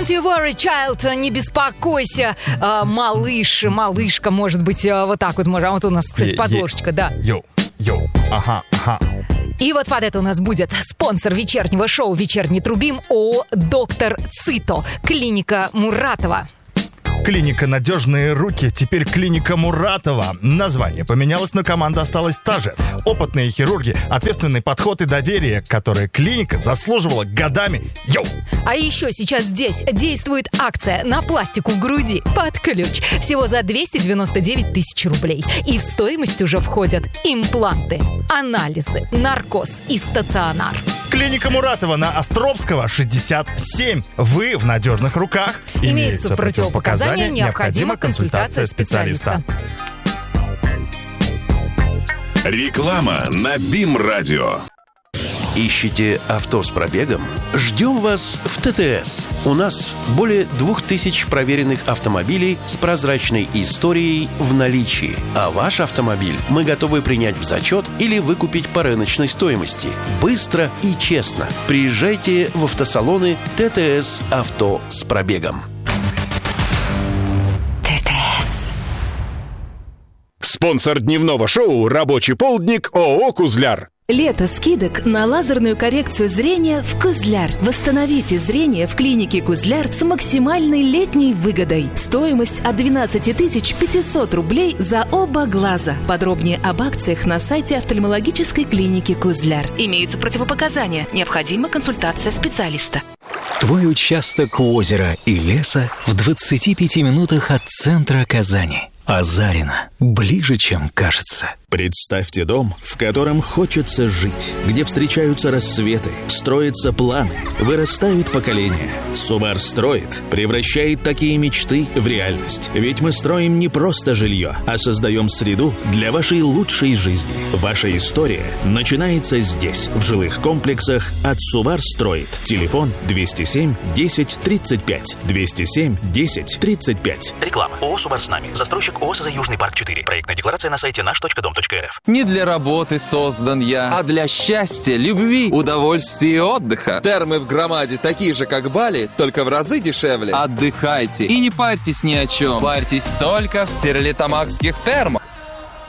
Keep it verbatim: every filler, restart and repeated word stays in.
Don't you worry, child, не беспокойся, а, малыш, малышка, может быть, вот так вот можно. А вот у нас, кстати, подложечка, да. Йоу, йоу, ага, ага. И вот под это у нас будет спонсор вечернего шоу «Вечерний Трубим» ООО «Доктор Цито», клиника Муратова. Клиника «Надежные руки», теперь клиника Муратова. Название поменялось, но команда осталась та же. Опытные хирурги, ответственный подход и доверие, которое клиника заслуживала годами. Йоу! А еще сейчас здесь действует акция на пластику в груди под ключ. Всего за двести девяносто девять тысяч рублей. И в стоимость уже входят импланты, анализы, наркоз и стационар. Клиника Муратова на Островского, шестьдесят семь. Вы в надежных руках. Имеются противопоказания, необходима консультация специалиста. Реклама на БИМ-радио. Ищете авто с пробегом? Ждем вас в ТТС. У нас более двух тысяч проверенных автомобилей с прозрачной историей в наличии. А ваш автомобиль мы готовы принять в зачет или выкупить по рыночной стоимости. Быстро и честно. Приезжайте в автосалоны ТТС «Авто с пробегом». Спонсор дневного шоу «Рабочий полдник» ООО «Кузляр». Лето скидок на лазерную коррекцию зрения в Кузляр. Восстановите зрение в клинике Кузляр с максимальной летней выгодой. Стоимость от двенадцать тысяч пятьсот рублей за оба глаза. Подробнее об акциях на сайте офтальмологической клиники Кузляр. Имеются противопоказания. Необходима консультация специалиста. Твой участок у озера и леса в двадцати пяти минутах от центра Казани. Азарина. Ближе, чем кажется. Представьте дом, в котором хочется жить, где встречаются рассветы, строятся планы, вырастают поколения. Субар строит, превращает такие мечты в реальность. Ведь мы строим не просто жилье, а создаем среду для вашей лучшей жизни. Ваша история начинается здесь, в жилых комплексах от Субар строит. Телефон двести семь десять тридцать пять. двести семь десять тридцать пять. Реклама. ООО «Субар с нами». Застройщик ООО «СЗ Южный парк четыре». Проектная декларация на сайте наш точка дом точка эр эф. Не для работы создан я, а для счастья, любви, удовольствия и отдыха. Термы в Громаде такие же, как Бали, только в разы дешевле. Отдыхайте и не парьтесь ни о чем. Парьтесь только в стерлитамакских термах.